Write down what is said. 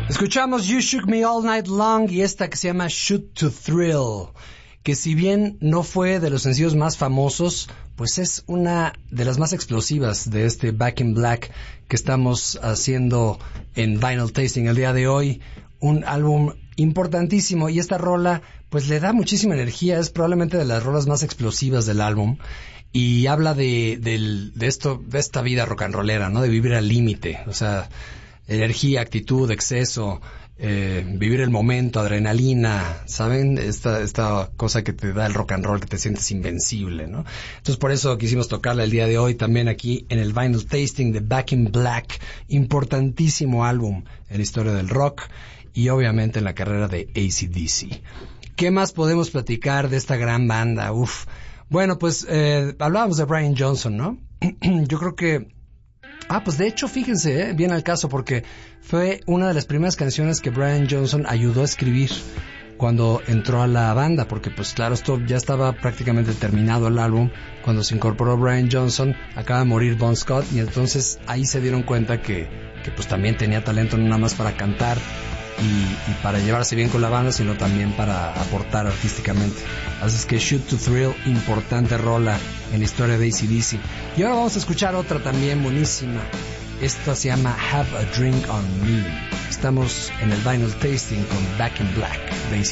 Escuchamos You Shook Me All Night Long y esta que se llama Shoot to Thrill, que si bien no fue de los sencillos más famosos, pues es una de las más explosivas de este Back in Black que estamos haciendo en Vinyl Tasting el día de hoy. Un álbum importantísimo y esta rola pues le da muchísima energía, es probablemente de las rolas más explosivas del álbum y habla de esta vida rock and rollera, ¿no? De vivir al límite, o sea, energía, actitud, exceso, vivir el momento, adrenalina, ¿saben? Esta cosa que te da el rock and roll, que te sientes invencible, ¿no? Entonces por eso quisimos tocarla el día de hoy también aquí en el Vinyl Tasting de Back in Black, importantísimo álbum en la historia del rock y obviamente en la carrera de AC/DC. ¿Qué más podemos platicar de esta gran banda? Bueno, pues hablábamos de Brian Johnson, ¿no? Yo creo que pues de hecho, fíjense, viene al caso porque fue una de las primeras canciones que Brian Johnson ayudó a escribir cuando entró a la banda, porque pues claro, esto ya estaba prácticamente terminado el álbum cuando se incorporó Brian Johnson, acaba de morir Bon Scott y entonces ahí se dieron cuenta que pues también tenía talento no nada más para cantar y para llevarse bien con la banda, sino también para aportar artísticamente. Así es que Shoot to Thrill, importante rola en la historia de AC/DC. Y ahora vamos a escuchar otra también buenísima. Esta se llama Have a Drink on Me. Estamos en el Vinyl Tasting con Back in Black de AC/DC.